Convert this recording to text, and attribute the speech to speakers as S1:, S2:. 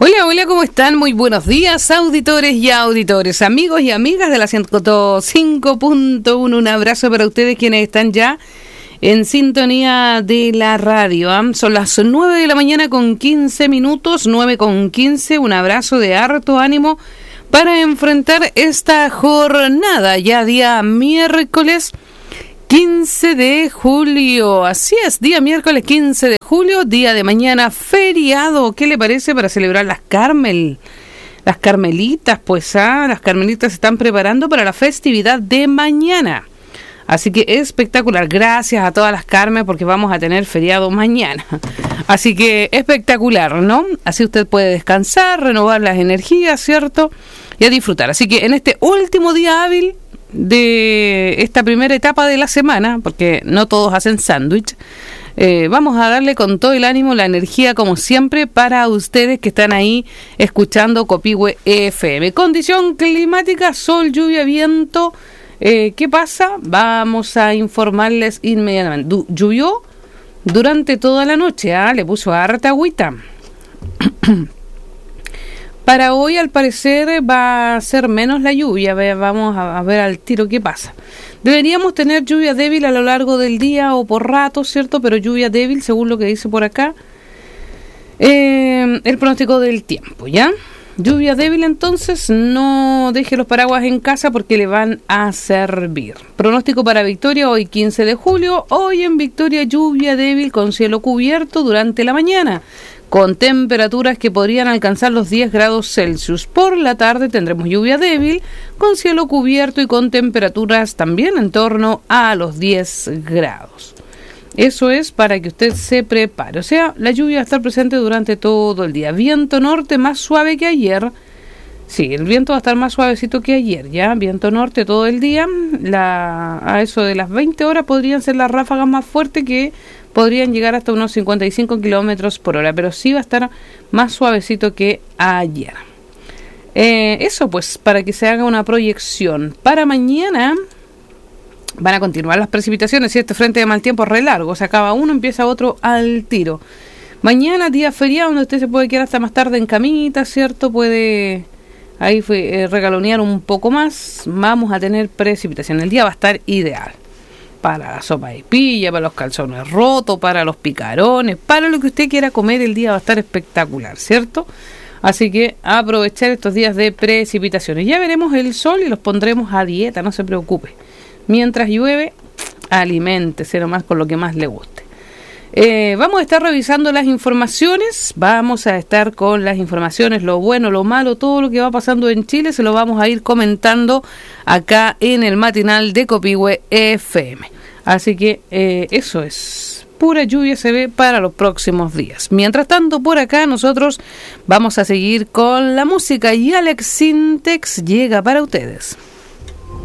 S1: Hola, hola, ¿cómo están? Muy buenos días, auditores y auditores, amigos y amigas de la 105.1. Un abrazo para ustedes quienes están ya en sintonía de la radio. Son las 9 de la mañana con 15 minutos, 9:15. Un abrazo de harto ánimo para enfrentar esta jornada, ya día miércoles 15 de julio, así es, día miércoles 15 de julio, día de mañana feriado. ¿Qué le parece para celebrar las carmelitas? Pues las carmelitas se están preparando para la festividad de mañana. Así que espectacular, gracias a todas las Carmen porque vamos a tener feriado mañana. Así que espectacular, ¿no? Así usted puede descansar, renovar las energías, ¿cierto? Y a disfrutar. Así que en este último día hábil de esta primera etapa de la semana, porque no todos hacen sándwich, vamos a darle con todo el ánimo, la energía como siempre para ustedes que están ahí escuchando Copihue FM. Condición climática, sol, lluvia, viento. ¿Qué pasa? Vamos a informarles inmediatamente. Llovió durante toda la noche, le puso harta agüita. Para hoy, al parecer, va a ser menos la lluvia. Vamos a ver al tiro qué pasa. Deberíamos tener lluvia débil a lo largo del día o por rato, ¿cierto? Pero lluvia débil, según lo que dice por acá, el pronóstico del tiempo, ¿ya? Lluvia débil, entonces, no deje los paraguas en casa porque le van a servir. Pronóstico para Victoria, hoy 15 de julio. Hoy en Victoria, lluvia débil con cielo cubierto durante la mañana, con temperaturas que podrían alcanzar los 10 grados Celsius. Por la tarde tendremos lluvia débil, con cielo cubierto y con temperaturas también en torno a los 10 grados. Eso es para que usted se prepare. O sea, la lluvia va a estar presente durante todo el día. Viento norte más suave que ayer. Sí, el viento va a estar más suavecito que ayer, ¿ya? Viento norte todo el día. A eso de las 20 horas podrían ser las ráfagas más fuertes, que podrían llegar hasta unos 55 kilómetros por hora, pero sí va a estar más suavecito que ayer. Eso pues, para que se haga una proyección. Para mañana van a continuar las precipitaciones, y este frente de mal tiempo es re largo, se acaba uno, empieza otro al tiro. Mañana, día feriado, donde usted se puede quedar hasta más tarde en camita, ¿cierto? Puede ahí regalonear un poco más. Vamos a tener precipitación. El día va a estar ideal para la sopa de pilla, para los calzones rotos, para los picarones, para lo que usted quiera comer. El día va a estar espectacular, ¿cierto? Así que aprovechar estos días de precipitaciones. Ya veremos el sol y los pondremos a dieta, no se preocupe. Mientras llueve, aliméntese nomás con lo que más le guste. Vamos a estar revisando las informaciones, vamos a estar con las informaciones, lo bueno, lo malo, todo lo que va pasando en Chile, se lo vamos a ir comentando acá en el matinal de Copihue FM. Así que eso es, pura lluvia se ve para los próximos días. Mientras tanto, por acá nosotros vamos a seguir con la música y Alex Sintex llega para ustedes.